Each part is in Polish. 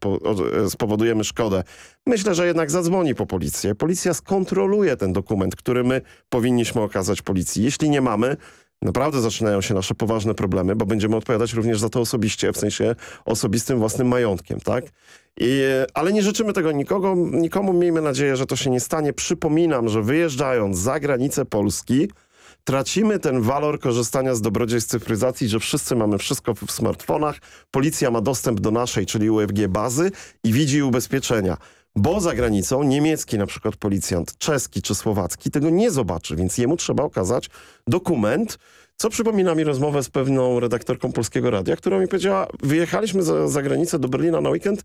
spowodujemy szkodę. Myślę, że jednak zadzwoni po policję. Policja skontroluje ten dokument, który my powinniśmy okazać policji. Jeśli nie mamy, naprawdę zaczynają się nasze poważne problemy, bo będziemy odpowiadać również za to osobiście, w sensie osobistym własnym majątkiem, tak? Ale nie życzymy tego nikomu. Miejmy nadzieję, że to się nie stanie. Przypominam, że wyjeżdżając za granicę Polski, tracimy ten walor korzystania z dobrodziejstw cyfryzacji, że wszyscy mamy wszystko w smartfonach, policja ma dostęp do naszej, czyli UFG bazy i widzi ubezpieczenia. Bo za granicą niemiecki na przykład policjant, czeski czy słowacki tego nie zobaczy, więc jemu trzeba okazać dokument, co przypomina mi rozmowę z pewną redaktorką Polskiego Radia, która mi powiedziała, wyjechaliśmy za granicę do Berlina na weekend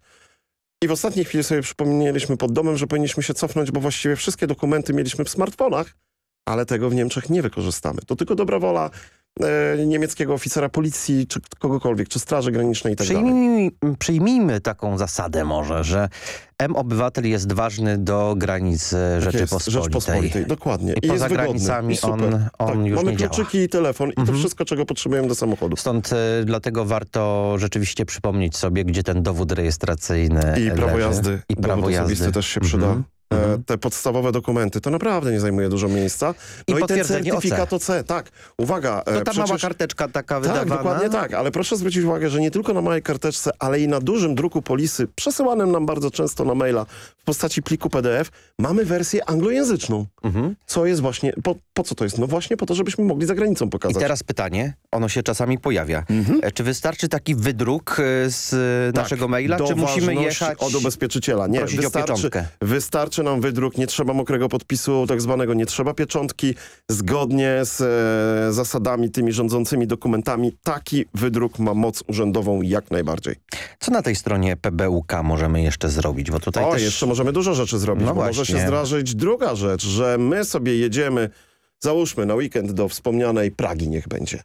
i w ostatniej chwili sobie przypomnieliśmy pod domem, że powinniśmy się cofnąć, bo właściwie wszystkie dokumenty mieliśmy w smartfonach, ale tego w Niemczech nie wykorzystamy. To tylko dobra wola niemieckiego oficera policji, czy kogokolwiek, czy Straży Granicznej i tak dalej. Przyjmijmy taką zasadę może, że M-obywatel jest ważny do granic Rzeczypospolitej. Dokładnie. I poza granicami on już mamy nie działa. kluczyki i telefon i to wszystko, czego potrzebujemy do samochodu. Stąd dlatego warto rzeczywiście przypomnieć sobie, gdzie ten dowód rejestracyjny I prawo leży. jazdy. I prawo jazdy. Osobisty też się przyda. Te podstawowe dokumenty, to naprawdę nie zajmuje dużo miejsca. I ten potwierdzenie certyfikat OC. Tak, uwaga. To ta mała karteczka taka wydawana. Tak, dokładnie tak, ale proszę zwrócić uwagę, że nie tylko na małej karteczce, ale i na dużym druku polisy, przesyłanym nam bardzo często na maila w postaci pliku PDF, mamy wersję anglojęzyczną. Co jest właśnie, po co to jest? No właśnie po to, żebyśmy mogli za granicą pokazać. I teraz pytanie, ono się czasami pojawia. Czy wystarczy taki wydruk z naszego maila, czy musimy jechać od ubezpieczyciela? Nie, prosić o pieczątkę? Wystarczy nam wydruk, nie trzeba mokrego podpisu tak zwanego, nie trzeba pieczątki. Zgodnie z zasadami tymi rządzącymi dokumentami taki wydruk ma moc urzędową jak najbardziej. Co na tej stronie PBUK możemy jeszcze zrobić? Bo tutaj też... jeszcze możemy dużo rzeczy zrobić, bo może się zdarzyć druga rzecz, że my sobie jedziemy, załóżmy na weekend do wspomnianej Pragi niech będzie.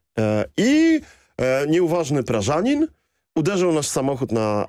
Nieuważny Prażanin uderzył nasz samochód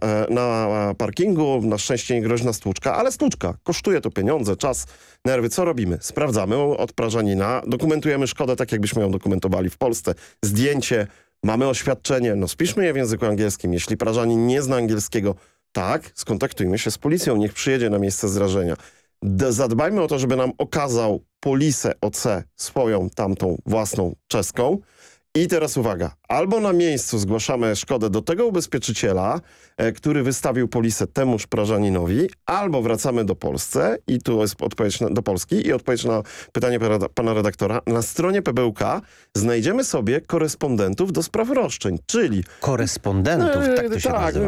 na parkingu, na szczęście nie groźna stłuczka, ale stłuczka, kosztuje to pieniądze, czas, nerwy. Co robimy? Sprawdzamy od Prażanina, dokumentujemy szkodę tak, jakbyśmy ją dokumentowali w Polsce. Zdjęcie, mamy oświadczenie, spiszmy je w języku angielskim. Jeśli Prażanin nie zna angielskiego, tak, skontaktujmy się z policją, niech przyjedzie na miejsce zdarzenia. Zadbajmy o to, żeby nam okazał polisę OC swoją, tamtą, własną, czeską. I teraz uwaga, albo na miejscu zgłaszamy szkodę do tego ubezpieczyciela, który wystawił polisę temuż Prażaninowi, albo wracamy do Polski i tu jest odpowiedź do Polski i odpowiedź na pytanie pana redaktora. Na stronie PBUK znajdziemy sobie korespondentów do spraw roszczeń, czyli... Korespondentów, tak to się nazywa.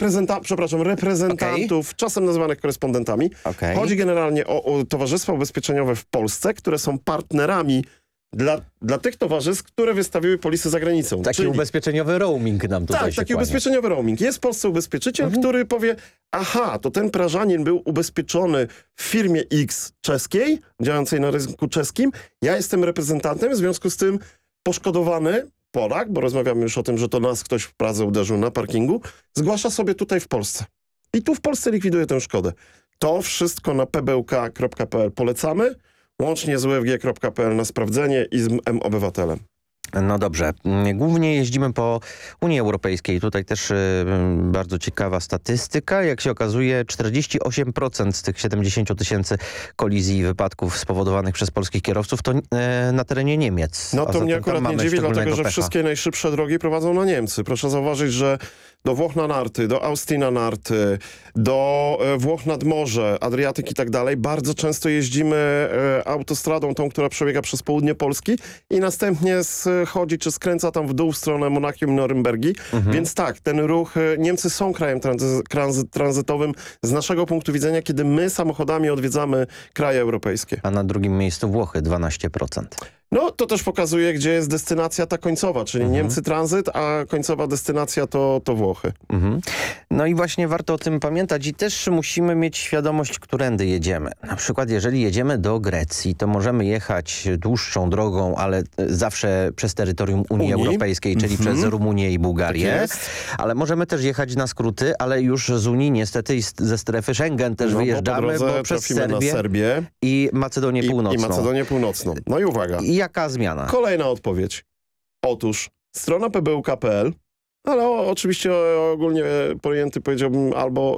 Reprezentantów, czasem nazywanych korespondentami. Chodzi generalnie o towarzystwa ubezpieczeniowe w Polsce, które są partnerami dla tych towarzystw, które wystawiły polisy za granicą. Taki ubezpieczeniowy roaming nam tutaj się taki ubezpieczeniowy roaming. Jest w Polsce ubezpieczyciel, który powie, aha, to ten Prażanin był ubezpieczony w firmie X czeskiej, działającej na rynku czeskim. Ja jestem reprezentantem, w związku z tym poszkodowany Polak, bo rozmawiamy już o tym, że to nas ktoś w Pradze uderzył na parkingu, zgłasza sobie tutaj w Polsce. I tu w Polsce likwiduje tę szkodę. To wszystko na pbuk.pl polecamy. Łącznie z ufg.pl na sprawdzenie i z M-Obywatelem. No dobrze. Głównie jeździmy po Unii Europejskiej. Tutaj też bardzo ciekawa statystyka. Jak się okazuje, 48% z tych 70 000 kolizji i wypadków spowodowanych przez polskich kierowców to na terenie Niemiec. No to mnie akurat nie dziwi, dlatego że wszystkie najszybsze drogi prowadzą na Niemcy. Proszę zauważyć, że do Włoch na narty, do Austrii na narty, do Włoch nad morze, Adriatyk i tak dalej. Bardzo często jeździmy autostradą tą, która przebiega przez południe Polski i następnie chodzi czy skręca tam w dół w stronę Monachium i Norymbergi. Więc tak, ten ruch, Niemcy są krajem tranzytowym z naszego punktu widzenia, kiedy my samochodami odwiedzamy kraje europejskie. A na drugim miejscu Włochy 12%. No to też pokazuje, gdzie jest destynacja ta końcowa, czyli Niemcy tranzyt, a końcowa destynacja to Włochy. No i właśnie warto o tym pamiętać i też musimy mieć świadomość, którędy jedziemy. Na przykład jeżeli jedziemy do Grecji, to możemy jechać dłuższą drogą, ale zawsze przez terytorium Unii Europejskiej, czyli przez Rumunię i Bułgarię. Tak, ale możemy też jechać na skróty, ale już z Unii niestety i ze strefy Schengen też wyjeżdżamy, bo przez Serbię i Macedonię Północną. I Macedonię Północną. No i uwaga. I jaka zmiana? Kolejna odpowiedź. Otóż strona pbuk.pl, ale oczywiście ogólnie pojęty powiedziałbym albo